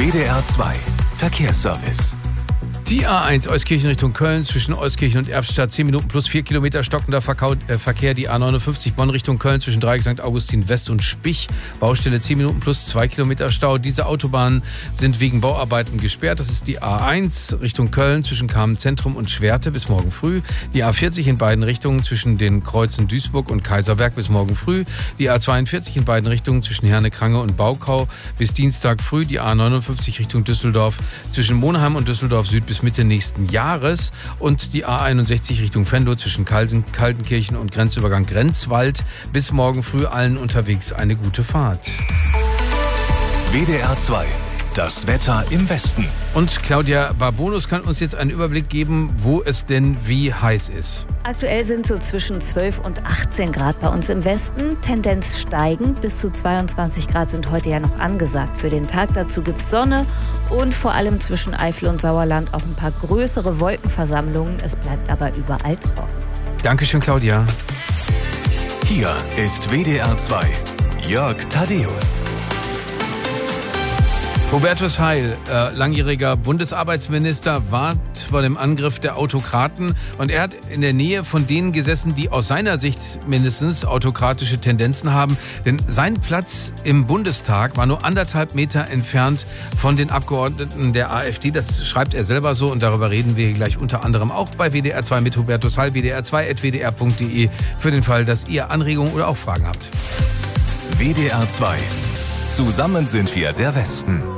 WDR 2 Verkehrsservice. Die A1 Euskirchen Richtung Köln zwischen Euskirchen und Erftstadt 10 Minuten plus 4 Kilometer stockender Verkehr. Die A59 Bonn Richtung Köln zwischen Dreieck St. Augustin West und Spich. Baustelle 10 Minuten plus 2 Kilometer Stau. Diese Autobahnen sind wegen Bauarbeiten gesperrt. Das ist die A1 Richtung Köln zwischen Kamen Zentrum und Schwerte bis morgen früh. Die A40 in beiden Richtungen zwischen den Kreuzen Duisburg und Kaiserberg bis morgen früh. Die A42 in beiden Richtungen zwischen Herne-Krange und Baukau bis Dienstag früh. Die A59 Richtung Düsseldorf zwischen Monheim und Düsseldorf Süd bis Mitte nächsten Jahres und die A61 Richtung Venlo zwischen Kaltenkirchen und Grenzübergang Grenzwald. Bis morgen früh allen unterwegs eine gute Fahrt. WDR 2, das Wetter im Westen. Und Claudia Barbonus kann uns jetzt einen Überblick geben, wo es denn wie heiß ist. Aktuell sind so zwischen 12 und 18 Grad bei uns im Westen. Tendenz steigend, bis zu 22 Grad sind heute ja noch angesagt für den Tag. Dazu gibt es Sonne und vor allem zwischen Eifel und Sauerland auch ein paar größere Wolkenversammlungen. Es bleibt aber überall trocken. Dankeschön, Claudia. Hier ist WDR 2, Jörg Thaddeus. Hubertus Heil, langjähriger Bundesarbeitsminister, warnt vor dem Angriff der Autokraten. Und er hat in der Nähe von denen gesessen, die aus seiner Sicht mindestens autokratische Tendenzen haben. Denn sein Platz im Bundestag war nur 1,5 Meter entfernt von den Abgeordneten der AfD. Das schreibt er selber so und darüber reden wir gleich unter anderem auch bei WDR 2 mit Hubertus Heil, wdr2.wdr.de, für den Fall, dass ihr Anregungen oder auch Fragen habt. WDR 2. Zusammen sind wir der Westen.